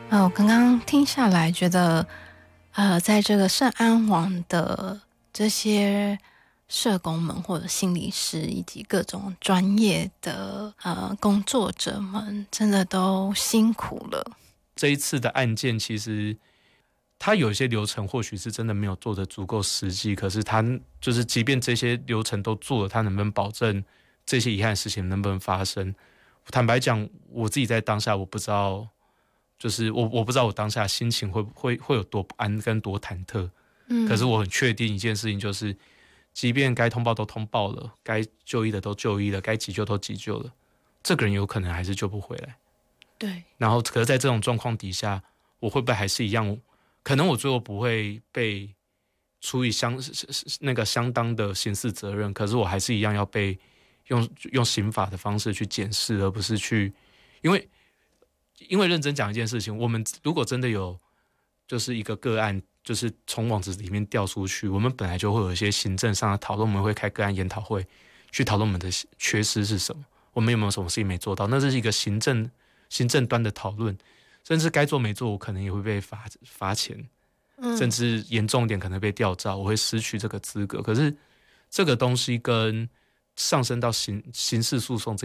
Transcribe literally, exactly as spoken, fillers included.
呃，我刚刚听下来觉得，呃，在这个圣安网的这些社工们或者心理师以及各种专业的呃工作者们，真的都辛苦了。 这一次的案件其实它有一些流程或许是真的没有做得足够实际，可是它就是即便这些流程都做了，它能不能保证这些遗憾的事情能不能发生？坦白讲，我自己在当下我不知道，就是我我不知道我当下心情会会会有多不安跟多忐忑。嗯，可是我很确定一件事情，就是即便该通报都通报了，该就医的都就医了，该急救都急救了，这个人有可能还是救不回来。 对， 然后可是在这种状况底下，我会不会还是一样？可能我最后不会被处以相那个相当的刑事责任，可是我还是一样要被用用刑法的方式去检视，而不是去因为因为认真讲一件事情，我们如果真的有就是一个个案，就是从网子里面调出去，我们本来就会有一些行政上的讨论，我们会开个案研讨会去讨论我们的缺失是什么，我们有没有什么事情没做到，那这是一个行政行政端的讨论，甚至该做没做，我可能也会被罚罚钱，甚至严重点可能被调查，我会失去这个资格。可是这个东西跟上升到刑刑事诉讼这